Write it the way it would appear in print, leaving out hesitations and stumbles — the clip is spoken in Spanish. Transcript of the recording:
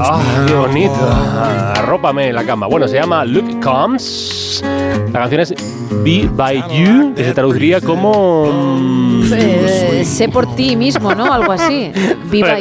qué bonito. Arrópame en la cama. Bueno, se llama Luke Combs. La canción es Be By You, que se traduciría como... Sé por ti mismo, ¿no? Algo así. Viva